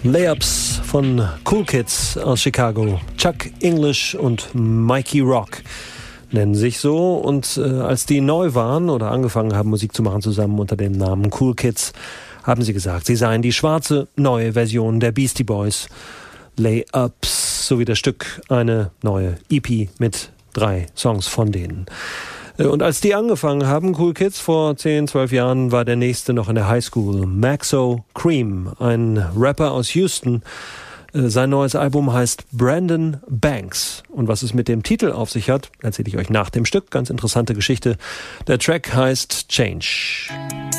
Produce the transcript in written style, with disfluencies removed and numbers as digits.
Layups von Cool Kids aus Chicago. Chuck English und Mikey Rock nennen sich so. Und als die neu waren oder angefangen haben, Musik zu machen zusammen unter dem Namen Cool Kids, haben sie gesagt, sie seien die schwarze neue Version der Beastie Boys. Layups, so wie das Stück, eine neue EP mit 3 Songs von denen. Und als die angefangen haben, Cool Kids, vor 10, 12 Jahren, war der nächste noch in der Highschool. Maxo Cream, ein Rapper aus Houston. Sein neues Album heißt Brandon Banks. Und was es mit dem Titel auf sich hat, erzähle ich euch nach dem Stück. Ganz interessante Geschichte. Der Track heißt Change.